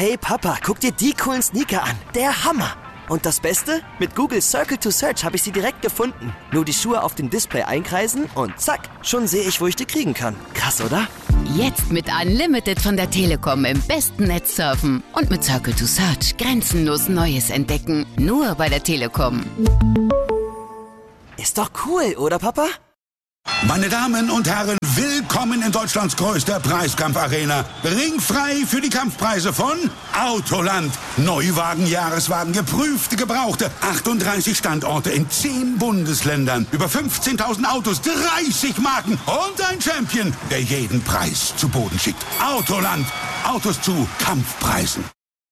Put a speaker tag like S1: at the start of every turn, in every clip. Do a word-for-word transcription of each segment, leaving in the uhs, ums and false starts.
S1: Hey Papa, guck dir die coolen Sneaker an. Der Hammer. Und das Beste? Mit Google Circle to Search habe ich sie direkt gefunden. Nur die Schuhe auf dem Display einkreisen und zack, schon sehe ich, wo ich die kriegen kann. Krass, oder?
S2: Jetzt mit Unlimited von der Telekom im besten Netz surfen. Und mit Circle to Search grenzenlos Neues entdecken. Nur bei der Telekom.
S1: Ist doch cool, oder Papa?
S3: Meine Damen und Herren, willkommen in Deutschlands größter Preiskampfarena. Ringfrei für die Kampfpreise von Autoland. Neuwagen, Jahreswagen, geprüfte, gebrauchte. achtunddreißig Standorte in zehn Bundesländern. Über fünfzehntausend Autos, dreißig Marken und ein Champion, der jeden Preis zu Boden schickt. Autoland. Autos zu Kampfpreisen.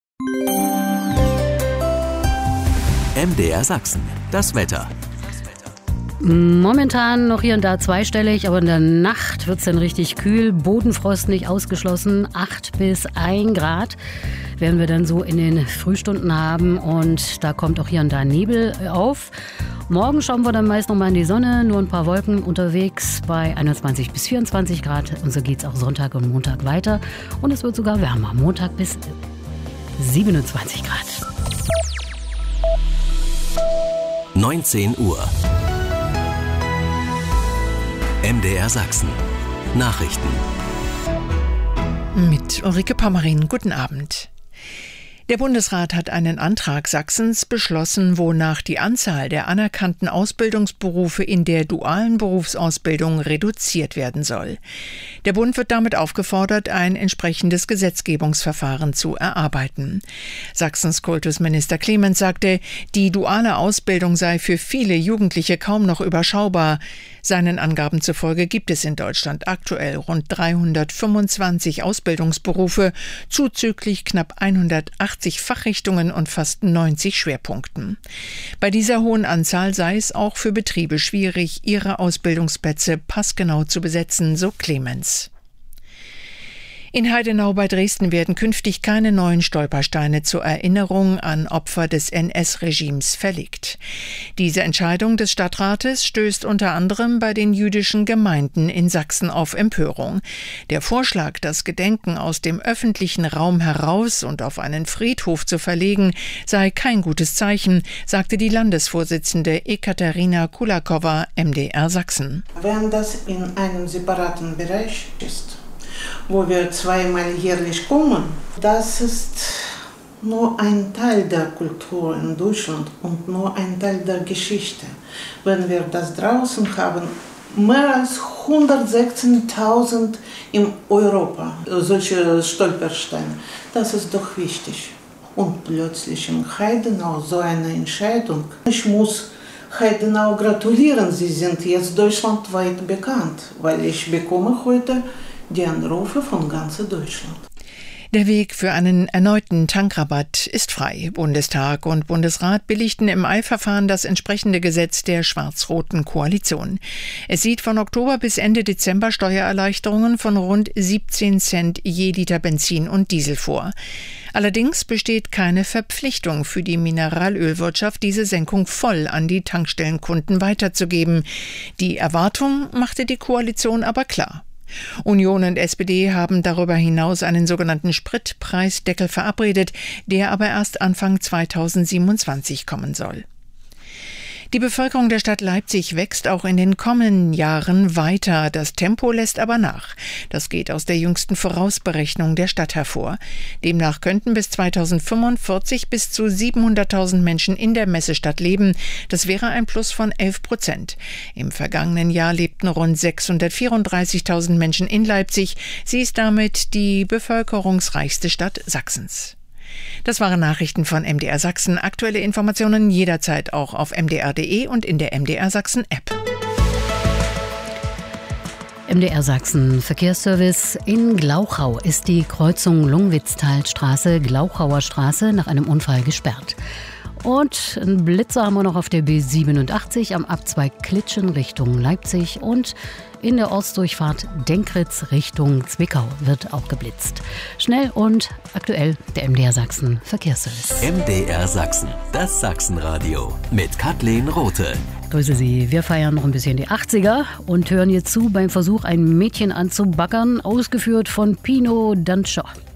S4: M D R Sachsen. Das Wetter.
S5: Momentan noch hier und da zweistellig, aber in der Nacht wird es dann richtig kühl. Bodenfrost nicht ausgeschlossen, acht bis ein Grad werden wir dann so in den Frühstunden haben und da kommt auch hier und da Nebel auf. Morgen schauen wir dann meist noch mal in die Sonne, nur ein paar Wolken unterwegs bei einundzwanzig bis vierundzwanzig Grad. Und so geht es auch Sonntag und Montag weiter und es wird sogar wärmer, Montag bis siebenundzwanzig Grad.
S4: neunzehn Uhr. M D R Sachsen. Nachrichten.
S6: Mit Ulrike Pommerin. Guten Abend. Der Bundesrat hat einen Antrag Sachsens beschlossen, wonach die Anzahl der anerkannten Ausbildungsberufe in der dualen Berufsausbildung reduziert werden soll. Der Bund wird damit aufgefordert, ein entsprechendes Gesetzgebungsverfahren zu erarbeiten. Sachsens Kultusminister Clemens sagte, die duale Ausbildung sei für viele Jugendliche kaum noch überschaubar. Seinen Angaben zufolge gibt es in Deutschland aktuell rund dreihundertfünfundzwanzig Ausbildungsberufe, zuzüglich knapp hundertachtzig Fachrichtungen und fast neunzig Schwerpunkten. Bei dieser hohen Anzahl sei es auch für Betriebe schwierig, ihre Ausbildungsplätze passgenau zu besetzen, so Clemens. In Heidenau bei Dresden werden künftig keine neuen Stolpersteine zur Erinnerung an Opfer des N S-Regimes verlegt. Diese Entscheidung des Stadtrates stößt unter anderem bei den jüdischen Gemeinden in Sachsen auf Empörung. Der Vorschlag, das Gedenken aus dem öffentlichen Raum heraus und auf einen Friedhof zu verlegen, sei kein gutes Zeichen, sagte die Landesvorsitzende Ekaterina Kulakowa M D R Sachsen.
S7: Wenn das in einem separaten Bereich ist, wo wir zweimal jährlich kommen, das ist nur ein Teil der Kultur in Deutschland und nur ein Teil der Geschichte. Wenn wir das draußen haben, mehr als hundertsechzehntausend in Europa, solche Stolpersteine, das ist doch wichtig. Und plötzlich in Heidenau so eine Entscheidung. Ich muss Heidenau gratulieren, sie sind jetzt deutschlandweit bekannt, weil ich bekomme heute die Anrufe von ganz Deutschland.
S6: Der Weg für einen erneuten Tankrabatt ist frei. Bundestag und Bundesrat billigten im Eilverfahren das entsprechende Gesetz der schwarz-roten Koalition. Es sieht von Oktober bis Ende Dezember Steuererleichterungen von rund siebzehn Cent je Liter Benzin und Diesel vor. Allerdings besteht keine Verpflichtung für die Mineralölwirtschaft, diese Senkung voll an die Tankstellenkunden weiterzugeben. Die Erwartung machte die Koalition aber klar. Union und S P D haben darüber hinaus einen sogenannten Spritpreisdeckel verabredet, der aber erst Anfang zweitausendsiebenundzwanzig kommen soll. Die Bevölkerung der Stadt Leipzig wächst auch in den kommenden Jahren weiter. Das Tempo lässt aber nach. Das geht aus der jüngsten Vorausberechnung der Stadt hervor. Demnach könnten bis zweitausendfünfundvierzig bis zu siebenhunderttausend Menschen in der Messestadt leben. Das wäre ein Plus von elf Prozent. Im vergangenen Jahr lebten rund sechshundertvierunddreißigtausend Menschen in Leipzig. Sie ist damit die bevölkerungsreichste Stadt Sachsens. Das waren Nachrichten von M D R Sachsen. Aktuelle Informationen jederzeit auch auf m d r punkt d e und in der M D R Sachsen App.
S5: M D R Sachsen Verkehrsservice. In Glauchau ist die Kreuzung Lungwitztalstraße, Glauchauer Straße nach einem Unfall gesperrt. Und einen Blitzer haben wir noch auf der B siebenundachtzig am Abzweig Klitschen Richtung Leipzig und in der Ortsdurchfahrt Denkritz Richtung Zwickau wird auch geblitzt. Schnell und aktuell der M D R Sachsen Verkehrsservice.
S4: M D R Sachsen, das Sachsenradio mit Kathleen Rothe.
S5: Grüße Sie, wir feiern noch ein bisschen die achtziger und hören jetzt zu beim Versuch, ein Mädchen anzubaggern, ausgeführt von Pino Danscher.